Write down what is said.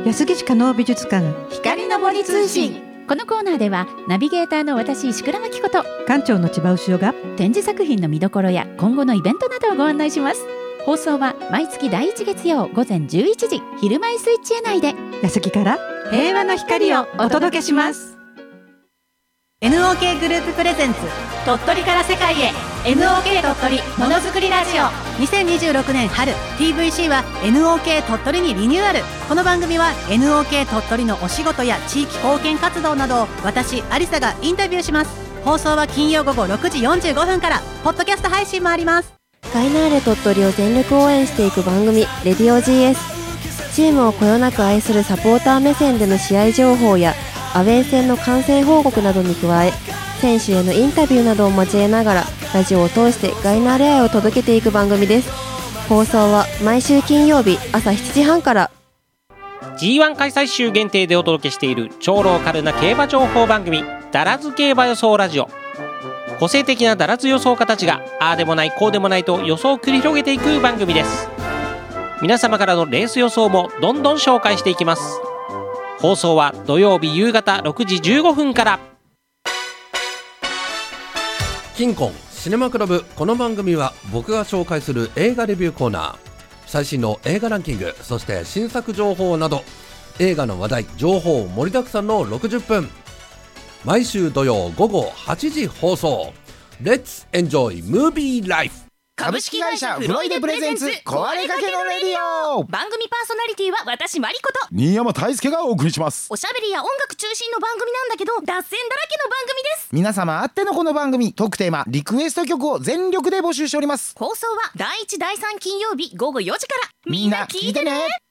安来市加納美術館光の森通信。このコーナーではナビゲーターの私石倉真希子と館長の千葉牛尾が展示作品の見どころや今後のイベントなどをご案内します。放送は毎月第1月曜午前11時昼前スイッチへ内で安来から平和の光をお届けします。 NOK グループプレゼンツ鳥取から世界へ NOK 鳥取ものづくりラジオ。 2026年春 TVC は NOK 鳥取にリニューアル。この番組は NOK 鳥取のお仕事や地域貢献活動などを私有沙がインタビューします。放送は金曜午後6時45分から。ポッドキャスト配信もあります。 ガイナーレ鳥取を全力応援していく番組レディオ GS。 チームをこよなく愛するサポーター目線での試合情報やアウェー戦の観戦報告などに加え、選手へのインタビューなどを交えながらラジオを通してガイナーレ愛を届けていく番組です。放送は毎週金曜日朝7時半から。 G1 開催週限定でお届けしている超ローカルな競馬情報番組ダラズ競馬予想ラジオ。個性的なダラズ予想家たちがああでもないこうでもないと予想を繰り広げていく番組です。皆様からのレース予想もどんどん紹介していきます。放送は土曜日夕方6時15分から。 キンコンシネマクラブ。この番組は僕が紹介する映画レビューコーナー、最新の映画ランキング、そして新作情報など映画の話題情報盛りだくさんの60分、毎週土曜午後8時放送。 Let's enjoy movie life。 株式会社フロイデプレゼンツ壊れかけのレディオ。 番組パーソナリティは私マリコと新山大輔がお送りします。 おしゃべりや音楽中心の番組なんだけど脱線だらけの番組です。 皆様あってのこの番組、トークテーマリクエスト曲を全力で募集しております。 放送は第1第3金曜日午後4時から。 みんな聞いてね。